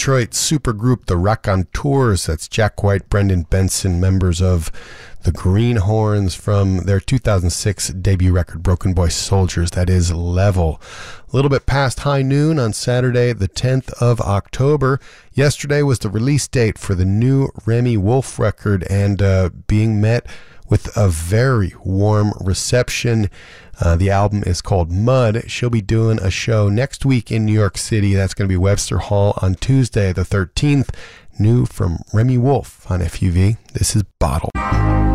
Detroit supergroup The Raconteurs. That's Jack White, Brendan Benson, members of the Greenhorns from their 2006 debut record, Broken Boy Soldiers. That is Level. A little bit past high noon on Saturday, the 10th of October. Yesterday was the release date for the new Remi Wolf record, and being met with a very warm reception. The album is called Mud. She'll be doing a show next week in New York City. That's going to be Webster Hall on Tuesday the 13th. New from Remi Wolf on FUV. This is Bottle.